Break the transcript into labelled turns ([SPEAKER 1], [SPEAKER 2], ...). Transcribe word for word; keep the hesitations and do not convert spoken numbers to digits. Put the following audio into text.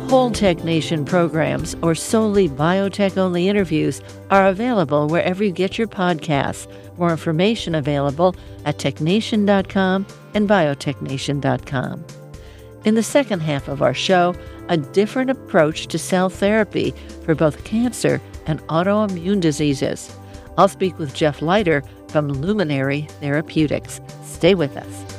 [SPEAKER 1] Whole Tech Nation programs or solely biotech-only interviews are available wherever you get your podcasts. More information available at tech nation dot com and biotech nation dot com. In the second half of our show, a different approach to cell therapy for both cancer and autoimmune diseases. I'll speak with Jeff Leiter from Luminary Therapeutics. Stay with us.